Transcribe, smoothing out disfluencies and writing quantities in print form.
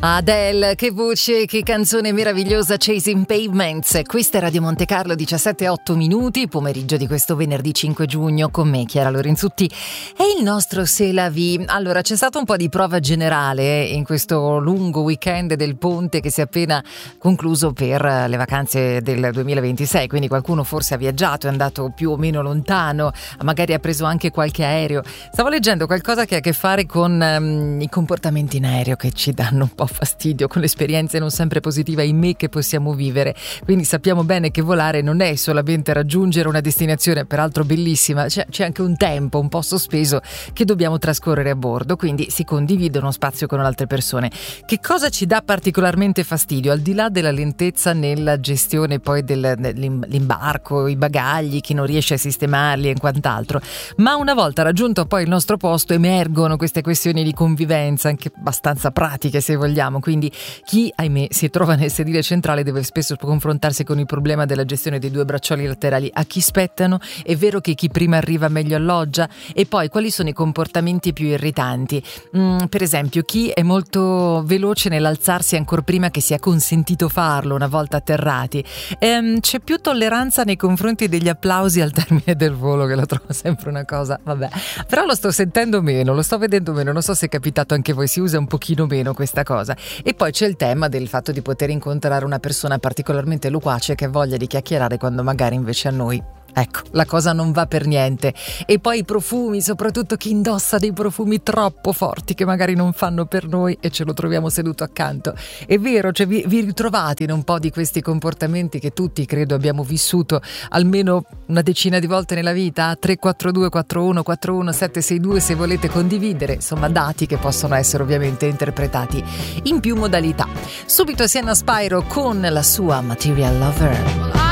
Adele, che voce, che canzone meravigliosa, Chasing Pavements. Questa è Radio Monte Carlo, 17:08, pomeriggio di questo venerdì 5 giugno, con me Chiara Lorenzutti e il nostro C'est la vie. Allora, c'è stato un po' di prova generale in questo lungo weekend del ponte che si è appena concluso per le vacanze del 2026, quindi qualcuno forse ha viaggiato, è andato più o meno lontano, magari ha preso anche qualche aereo. Stavo leggendo qualcosa che ha a che fare con i comportamenti in aereo che ci danno un po' fastidio, con le esperienze non sempre positive, ahimè, che possiamo vivere. Quindi sappiamo bene che volare non è solamente raggiungere una destinazione, peraltro bellissima, c'è anche un tempo un po' sospeso che dobbiamo trascorrere a bordo, quindi si condivide uno spazio con altre persone. Che cosa ci dà particolarmente fastidio, al di là della lentezza nella gestione poi dell'imbarco, i bagagli, chi non riesce a sistemarli e quant'altro, ma una volta raggiunto poi il nostro posto emergono queste questioni di convivenza, anche abbastanza pratiche se vogliamo. Quindi chi, ahimè, si trova nel sedile centrale deve spesso confrontarsi con il problema della gestione dei due braccioli laterali. A chi spettano? È vero che chi prima arriva meglio alloggia? E poi quali sono i comportamenti più irritanti? Per esempio, chi è molto veloce nell'alzarsi ancora prima che sia consentito farlo una volta atterrati. C'è più tolleranza nei confronti degli applausi al termine del volo, che lo trovo sempre una cosa, vabbè, però lo sto sentendo meno, lo sto vedendo meno, non so se è capitato anche a voi, si usa un pochino meno questa cosa. E poi c'è il tema del fatto di poter incontrare una persona particolarmente loquace che ha voglia di chiacchierare quando magari invece a noi, ecco, la cosa non va per niente. E poi i profumi, soprattutto chi indossa dei profumi troppo forti che magari non fanno per noi e ce lo troviamo seduto accanto. È vero, cioè vi ritrovate in un po' di questi comportamenti che tutti credo abbiamo vissuto almeno una decina di volte nella vita? 342 41 41 762 se volete condividere, insomma dati che possono essere ovviamente interpretati in più modalità. Subito Sienna Spyro con la sua Material Lover.